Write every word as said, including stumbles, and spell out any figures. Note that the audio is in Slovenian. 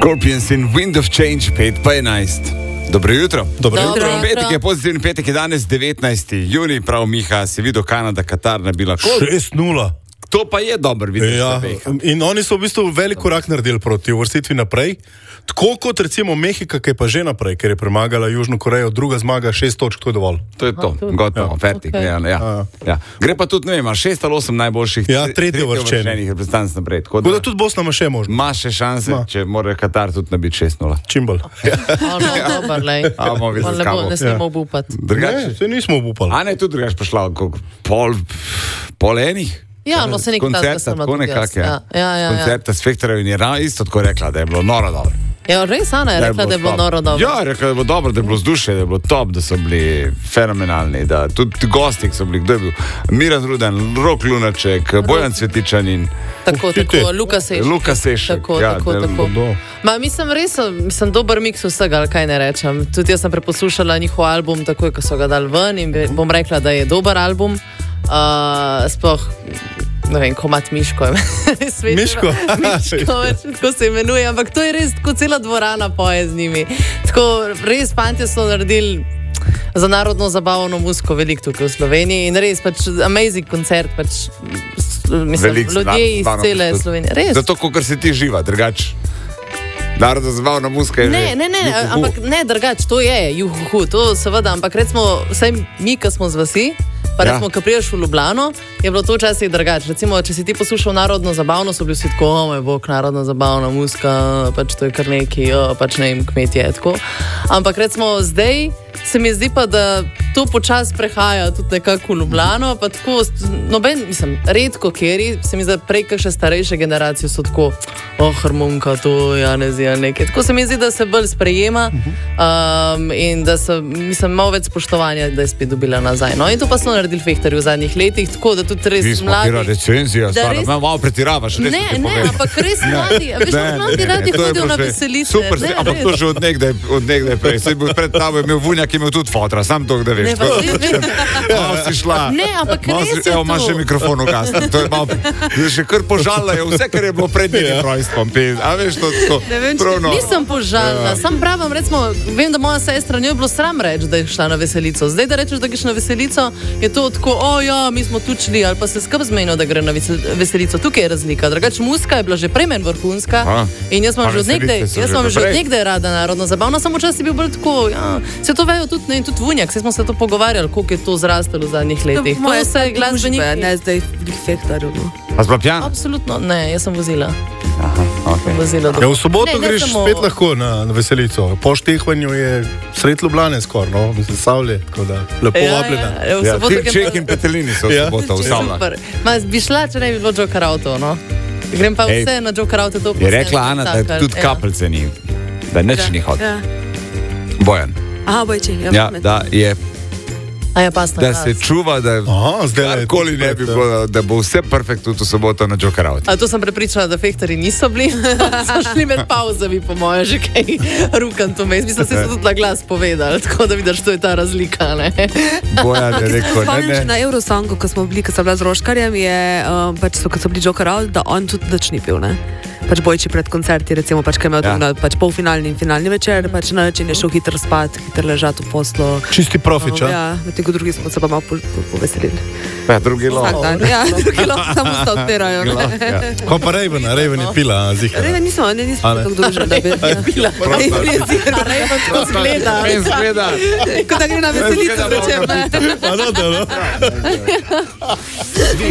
Scorpions in Wind of Change, pet pa enajst. Dobro jutro. Dobro jutro. Petek je pozitivni petek, je danes devetnajsti junij, prav Miha, si videl Kanada, Katar nabila kol. šest nula. To pa je dober, vidiš. Ja, in oni so v bistvu velik korak naredili proti uvrstitvi naprej. Tako kot recimo Mehika, ki je pa že naprej, ker je premagala Južno Korejo, druga zmaga, šest točk, to je dovolj. To je to, gotovo, fertik. Okay. Ja, ja, ja. Gre pa tudi, ne vem, šest ali osem najboljših ja, tretji uvrščenih reprezentanc naprej. Tako da, da, da tudi Bosna ima še možno. Ima še šanse, Ma. če mora Katar tudi nabiti šest nula. Čim bolj. Ono, dober, lej. A, bomo videli, ne, bo, ne smemo Ja. obupati. Drugače, Se nismo obupali. a ne, tudi drugače prišla, koliko, pol, pol enih. Ja, no se nekaj koncerta, tako nekako je. Ja, ja, ja, ja. Koncerta s Fektorjev in je ravno isto tako rekla, da je bilo noro dobro. Ja, res Ana je rekla, da je bilo top. noro dobro. Ja, je rekla, da je bilo dobro, da je bilo vzdušje, da je bilo top, da so bili fenomenalni, da tudi gosti so bili, kdo je bil? Miran Ruden, Rok Lunaček, Bojan Cvetičanin. Tako, tako, Luka Sešek. Luka Sešek, Tako, ja, tako, del- tako. do. Ma, mislim, res, mislim, dober miks vsega, ali kaj ne rečem. Tudi jaz sem preposlušala njihov album, takoj, ko so ga dali ven in bi- bom rekla, da je dober album. Uh, sploh, ne vem, komat Miško. Svet- Miško? Miško, več, tako se imenuje, ampak to je res, tako cela dvorana poje z njimi. Tako, res, fantje so naredili za narodno zabavno muziko veliko tukaj v Sloveniji in res, pač, amazing koncert, pač, s- mislim, Veliko ljudje iz zabavno cele muziko. Slovenije. Res. Zato, kot se ti živa, drugač. Narodno zabavna muzika je Ne, že- ne, ne, juhuhu. ampak ne drugače, to je, juhu, to seveda, ampak recimo, vsaj mi, ki smo z vasi, pa Ja. recimo, ki priješ v Ljubljano, je bilo to včasih drugače. Recimo, če si ti poslušal narodno zabavno, so bili vsi tako, o moj bog, narodno zabavna muzika, pač to je kar neki, o, pač ne vem, kmetje, tako. Ampak recimo zdaj se mi zdi pa, da to počasi prehaja tudi nekako v Ljubljano, pa tako, noben, mislim, redko kjeri, se mi zdi, prej kakšne starejše generacije so tako, oh, harmonika, to, Janez, ja, nekaj. Tako se mi zdi, da se bolj sprejema um, in da se, mislim, malo več spoštovanja, da je spet dobila nazaj. No, in to pa so naredili Fehtarji v zadnjih letih, tako da tudi res Mi smo mladi. kira recenzija, Da stvarno, res- malo, malo pretiravaš. res Ne, ti ne, povem. ampak res mladi, a veš, Ne, mladi ne, radi ne, to je hodijo bilo na že veselice. Super, ne, ampak res. to že od nekdaj, od nekdaj prej. Saj bil pred tabo je imel Vunjak, je imel tudi fotra, sam to, da veš. Ne, pa Tako- saj vem. Malo si šla. Ne, ampak Malo res si- je Evo, imaš to. še mikrofon ugasnjen. To je malo, zdaj še kar požalajo vse, kar je bilo pred njenim rojstvom. pe- A veš, to tako. prav noro. Nisem požalna, ja. Sam pravim, recimo, vem, da moja sestra njo je bilo sram reči, da je šla na veselico. Zdaj, da rečeš, da greš na veselico, je to tako, o ja, mi smo tu šli, ali pa se skrb zmenil, da gre na vesel- veselico. Tukaj je razlika. Drugače, muska je bila že prej meni vrhunska. Aha. In jaz Pa imam že od veselice nekdaj, so jaz že imam že od prej. nekdaj rada narodno zabavno, samo včasih je bil bolj tako, ja, se to vejo tudi, ne, in tudi Vunjak, se smo se to pogovarjali, koliko je to zrastalo v zadnjih letih. To Moje vse glasbeniki. ne zdaj v Fehtarju. No. A zbla pjana? Absolutno ne, jaz sem vozila. Aha, Sem vozila do... Ja, v soboto Ne, ne greš samo- spet lahko na, na veselico. Po štehvanju je sred Ljubljane skoraj, no, mislim, Savlje, tako da lepo Ja, vabljena. ja, ja, v Ja, soboto, ker- Ček in Petelini so v Ja. soboto v Savlah. Super. Ma, bi šla, če ne bi bilo Joker Auto, no? Grem pa Ej, vse na Joker Auto. To Je rekla Ana, da spektakel, tudi ja. kapelce ni, da nič ni hodil. Ja. Bojan. Aha, bojči. Ja, Ja, pamet. da je A ja, pasna da glas. se čuva, da Aha, zdaj je karkoli ne bi pred, bilo, da bo vse perfekt tudi v soboto na Joker Out. A to sem prepričana, da Fehtarji niso bili. So šli med pauzami, po mojem, že kaj rukan to mes. Mislim, da se tudi na glas povedali, tako da vidiš, to je ta razlika, ne? Bojan je rekel, ne, Spomnim se ne. na Eurosongu, ko smo bili, ko sem bila z Roškarjem, je, um, pač, so, ko so bili Joker Out, da on tudi nič ni pil, ne? Pač bojči pred koncerti, recimo, pač, ko je imel Ja. ja. na pač polfinalni in finalni večer, pač na način je šel hitro spat, hitro ležati v poslu. Čisti profič, Um, a? ja, medtem ko drugi smo se pa malo po- po- poveselili. Ja, drugi lov. Vsak dan. Ja, drugi lahko samo sta odpirajo. ne. Ja. Ko pa Raven, Raven je pila, zihar. Reven nismo, ne, nismo A ne? tako družili, da bi... Ja. Bila. Reven je ziher. Raven tako zgleda. Res gleda. Kot da gre na veselico Zgleda, zvečer. ne. A no, da, no.